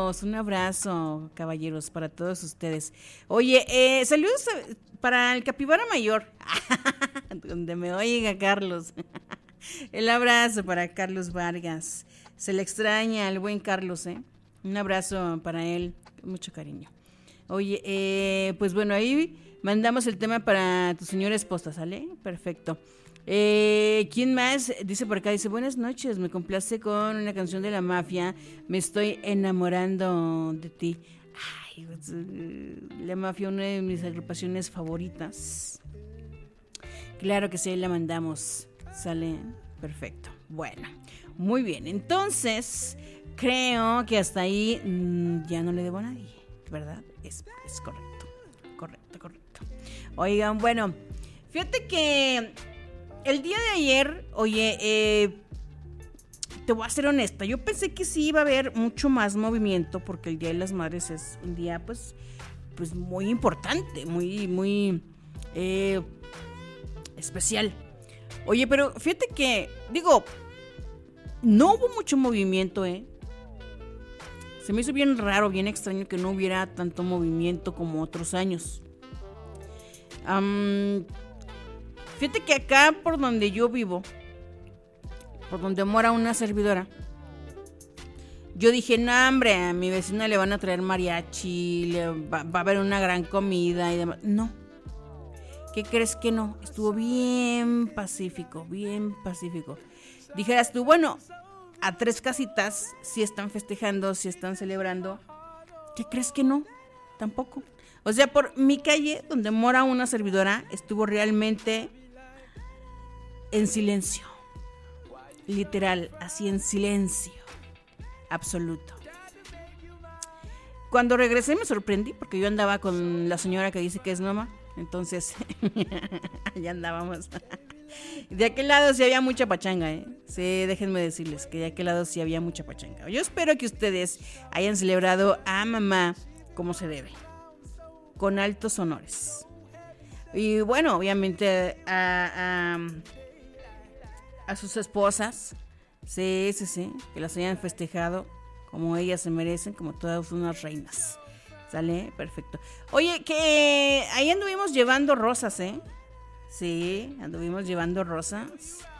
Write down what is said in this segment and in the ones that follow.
Saludos, un abrazo, caballeros, para todos ustedes. Oye, saludos para el Capibara Mayor, donde me oiga Carlos. El abrazo para Carlos Vargas. Se le extraña al buen Carlos, ¿eh? Un abrazo para él, con mucho cariño. Oye, pues bueno, ahí mandamos el tema para tu señora esposa, ¿sale? Perfecto. ¿Quién más? Dice por acá, dice, buenas noches, me complace con una canción de La Mafia, me estoy enamorando de ti. Ay, La Mafia, una de mis agrupaciones favoritas. Claro que sí, la mandamos. Sale, perfecto. Bueno, muy bien, entonces creo que hasta ahí ya no le debo a nadie, ¿verdad? Es correcto, correcto. Oigan, bueno, fíjate que el día de ayer, oye, te voy a ser honesta, yo pensé que sí iba a haber mucho más movimiento porque el Día de las Madres es un día pues muy importante, muy especial. Oye, pero fíjate que, digo, no hubo mucho movimiento, Se me hizo bien raro, bien extraño que no hubiera tanto movimiento como otros años. Fíjate que acá por donde yo vivo, por donde mora una servidora, yo dije, no, hombre, a mi vecina le van a traer mariachi, va a haber una gran comida y demás. No. ¿Qué crees que no? Estuvo bien pacífico. Dijeras tú, bueno, a 3 casitas sí están festejando, sí están celebrando. ¿Qué crees que no? Tampoco. O sea, por mi calle, donde mora una servidora, estuvo realmente en silencio. Literal, así en silencio absoluto. Cuando regresé me sorprendí porque yo andaba con la señora que dice que es mamá. Entonces, allá andábamos. De aquel lado sí había mucha pachanga, Sí, déjenme decirles que de aquel lado sí había mucha pachanga. Yo espero que ustedes hayan celebrado a mamá como se debe, con altos honores. Y bueno, obviamente a sus esposas, sí, que las hayan festejado como ellas se merecen, como todas unas reinas. ¿Sale? Perfecto. Oye, que ahí anduvimos llevando rosas, Sí, anduvimos llevando rosas.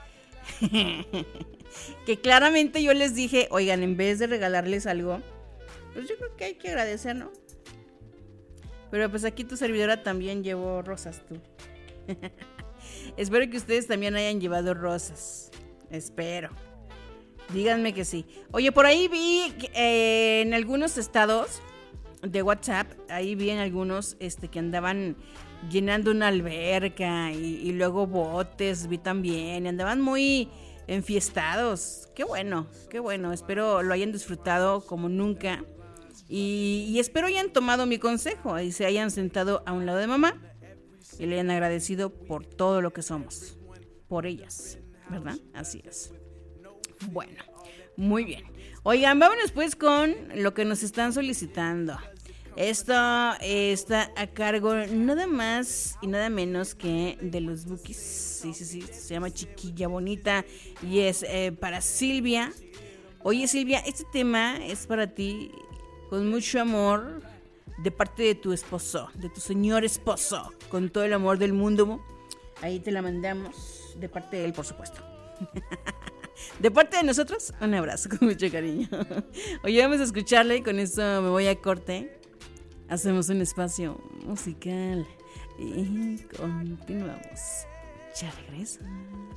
Que claramente yo les dije, oigan, en vez de regalarles algo, pues yo creo que hay que agradecer, ¿no? Pero pues aquí tu servidora también llevó rosas, tú. Espero que ustedes también hayan llevado rosas. Espero. Díganme que sí. Oye, por ahí vi en algunos estados de WhatsApp, ahí vi en algunos que andaban llenando una alberca y luego botes, vi también, andaban muy enfiestados. Qué bueno, espero lo hayan disfrutado como nunca y espero hayan tomado mi consejo y se hayan sentado a un lado de mamá y le hayan agradecido por todo lo que somos, por ellas, ¿verdad? Así es. Bueno, muy bien. Oigan, vámonos pues con lo que nos están solicitando. Esto está a cargo nada más y nada menos que de los Bukis. Sí, se llama Chiquilla Bonita y es para Silvia. Oye, Silvia, este tema es para ti con mucho amor de parte de tu esposo, de tu señor esposo, con todo el amor del mundo. Ahí te la mandamos de parte de él, por supuesto. De parte de nosotros, un abrazo con mucho cariño. Oye, vamos a escucharla y con eso me voy a corte. Hacemos un espacio musical y continuamos. Ya regreso.